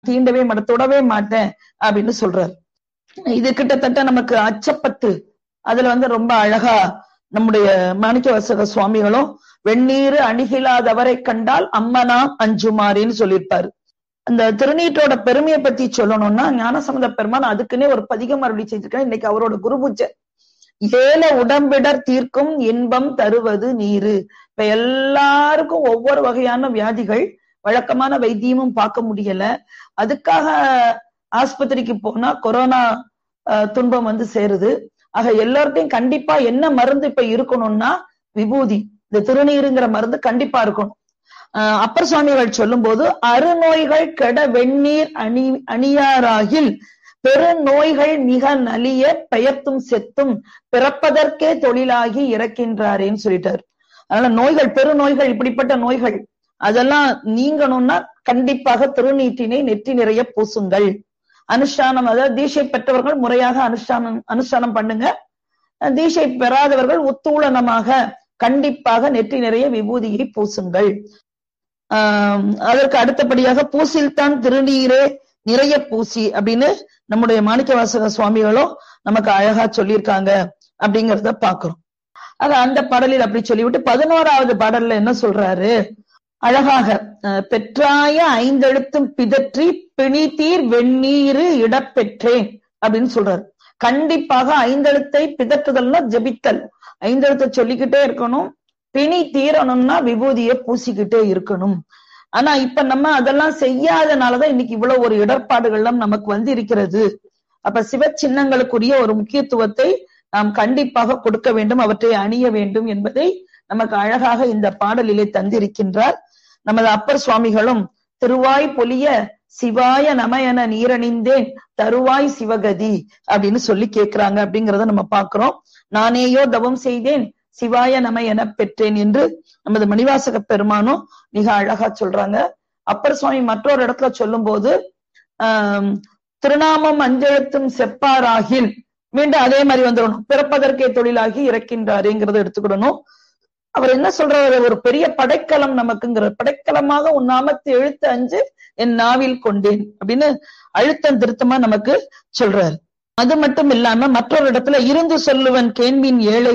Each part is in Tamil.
தீண்டவே மாட்டேன், தொடவே மாட்டேன் அப்படின்னு சொல்றாரு. இது கிட்டத்தட்ட நமக்கு அச்சப்பத்து அதுல ரொம்ப அழகா நம்முடைய மாணிக்கவாசக சுவாமிகளும் வெந்நீரு அணிகிலாதவரை கண்டால் அம்மனாம் அஞ்சுமாறின்னு சொல்லியிருப்பாரு. அந்த திருநீற்றோட பெருமையை பத்தி சொல்லணும்னா ஞானசம்பந்த பெருமான் அதுக்குன்னே ஒரு பதிகம் அருளி செய்திருக்காரு. இன்னைக்கு அவரோட குரு பூஜை. ஏல உடம்பிடர் தீர்க்கும் இன்பம் தருவது நீரு. இப்ப எல்லாருக்கும் ஒவ்வொரு வகையான வியாதிகள், வழக்கமான வைத்தியமும் பார்க்க முடியல. அதுக்காக ஆஸ்பத்திரிக்கு போனா கொரோனா துன்பம் சேருது. ஆக எல்லார்ட்டையும் கண்டிப்பா என்ன மருந்து இப்ப இருக்கணும்னா விபூதி, இந்த திருநீருங்கிற மருந்து கண்டிப்பா இருக்கணும். அப்பர் சுவாமிகள் சொல்லும் போது அருநோய்கள் கெட வெந்நீர் அணியாராகில் பெருநோய்கள் மிக நலிய பெயர்த்தும் செத்தும் பிறப்பதற்கே தொழிலாகி இறக்கின்றாரேன்னு சொல்லிட்டாரு. அதனால நோய்கள், பெருநோய்கள், இப்படிப்பட்ட நோய்கள் அதெல்லாம் நீங்கணும்னா கண்டிப்பாக திருநீற்றினை நெற்றி நிறைய பூசுங்கள். அனுஷ்டானம், அதாவது தீட்சை பெற்றவர்கள் முறையாக அனுஷ்டானம் பண்ணுங்க. தீட்சை பெறாதவர்கள் உத்தூளனமாக கண்டிப்பாக நெற்றி நிறைய விபூதியை பூசுங்கள். அதற்கு அடுத்தபடியாக பூசில்தான் திருநீரே நிறைய பூசி அப்படின்னு நம்முடைய மாணிக்கவாசக சுவாமிகளும் நமக்கு அழகா சொல்லியிருக்காங்க அப்படிங்கிறத பாக்குறோம். ஆக அந்த பாடலில் அப்படி சொல்லிவிட்டு 11வது பாடல்ல என்ன சொல்றாரு அழகாக, பெற்றாய ஐந்தெழுத்தும் பிதற்றி பிணித்தீர் வெந்நீரு இடப்பெற்றேன் அப்படின்னு சொல்றாரு. கண்டிப்பாக ஐந்தெழுத்தை பிதற்றுதல்னா ஜபித்தல், ஐந்தெழுத்தை சொல்லிக்கிட்டே இருக்கணும். பிணி தீரணும்னா விபூதியை பூசிக்கிட்டே இருக்கணும். ஆனா இப்ப நம்ம அதெல்லாம் செய்யாதனாலதான் இன்னைக்கு இவ்வளவு ஒரு இடர்பாடுகள்லாம் நமக்கு இருக்கிறது. அப்ப சிவ சின்னங்களுக்குரிய ஒரு முக்கியத்துவத்தை நாம் கண்டிப்பாக கொடுக்க வேண்டும், அவற்றை அணிய வேண்டும் என்பதை நமக்கு அழகாக இந்த பாடலிலே தந்திருக்கின்றார். நமது அப்பர் சுவாமிகளும் திருவாய் பொலிய சிவாய நம என நீரணிந்தேன் தருவாய் சிவகதி அப்படின்னு சொல்லி கேட்கிறாங்க. அப்படிங்கிறத நம்ம பாக்குறோம். நானேயோ தவம் செய்தேன் சிவாய நம என பெற்றேன் என்று நமது மணிவாசக பெருமானும் மிக அழகா சொல்றாங்க. அப்பர் சுவாமி மற்றொரு இடத்துல சொல்லும் போது திருநாமம் அஞ்செழுத்தும் செப்பாராகில், மீண்டும் அதே மாதிரி வந்துடணும், பிறப்பதற்கே தொழிலாகி இறக்கின்றாருங்கிறத எடுத்துக்கிடணும். அவர் என்ன சொல்றாரு, ஒரு பெரிய படைக்கலம் நமக்குங்கிற, படைக்கலமாக உன் நாமத்தை எழுத்து அஞ்சு என் நாவில் கொண்டேன் அப்படின்னு அழுத்தம் திருத்தமா நமக்கு சொல்றாரு. அது மட்டும் இல்லாம மற்றொரு இடத்துல இருந்து சொல்லுவன் கேள்வின்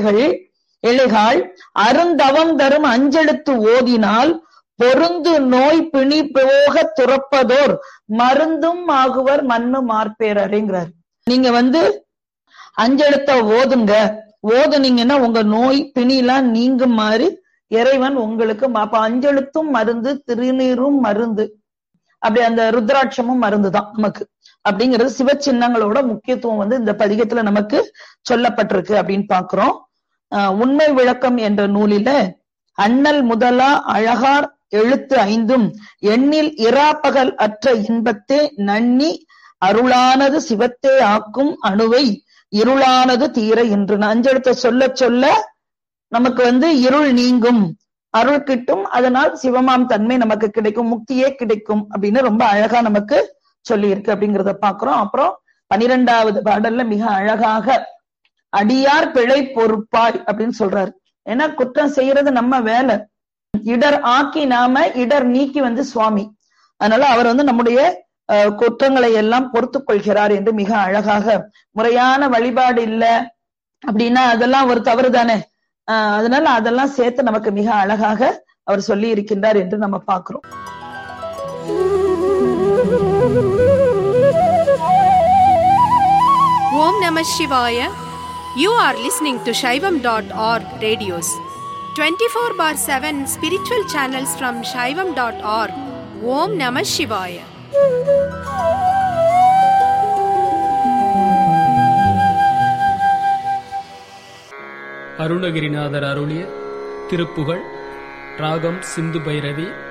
ஏழைகள் அருந்தவம் தரும் அஞ்செழுத்து ஓதினால் பொருந்து நோய் பிணி போக துறப்பதோர் மருந்தும் ஆகுவர் மண்ணு மார்பேரங்கிறார். நீங்க அஞ்செழுத்த ஓதுங்க, ஓதுனீங்கன்னா உங்க நோய் பிணிலாம் நீங்கும் மாதிரி இறைவன் உங்களுக்கு. அப்ப அஞ்செழுத்தும் மருந்து, திருநீரும் மருந்து, அப்படி அந்த ருத்ராட்சமும் மருந்து தான் நமக்கு அப்படிங்கிறது சிவ சின்னங்களோட முக்கியத்துவம் இந்த பதிகத்துல நமக்கு சொல்லப்பட்டிருக்கு அப்படின்னு பாக்குறோம். உண்மை விளக்கம் என்ற நூலில அண்ணல் முதலா அழகார் எழுத்து ஐந்தும் எண்ணில் இராப்பகல் அற்ற இன்பத்தே நன்னி அருளானது சிவத்தே ஆக்கும் அணுவை இருளானது தீர என்று. அஞ்செழுத்த சொல்ல சொல்ல நமக்கு இருள் நீங்கும், அருள் கிட்டும், அதனால் சிவமாம் தன்மை நமக்கு கிடைக்கும், முக்தியே கிடைக்கும் அப்படின்னு ரொம்ப அழகா நமக்கு சொல்லி இருக்கு அப்படிங்கிறத பாக்குறோம். அப்புறம் 12வது பாடல்ல மிக அழகாக அடியார் பிழை பொறுப்பாய் அப்படின்னு சொல்றாரு. ஏன்னா குற்றம் செய்யறது நம்ம வேலை, இடர் ஆக்கி நாம இடர் நீக்கி சுவாமி. அதனால அவர் நம்முடைய குற்றங்களை எல்லாம் பொறுத்து கொள்கிறார் என்று மிக அழகாக, முறையான வழிபாடு இல்ல அப்படின்னா அதெல்லாம் ஒரு தவறு தானே, அதனால அதெல்லாம் சேர்த்து நமக்கு மிக அழகாக அவர் சொல்லி இருக்கின்றார் என்று நம்ம பார்க்கிறோம். ஓம் நம சிவாய. You are listening to Shaivam.org radios. 24/7 spiritual channels from Shaivam.org. Om Namah Shivaya. Arunagirinathar அருளிய திருப்புகழ். ராகம் சிந்து பைரவி.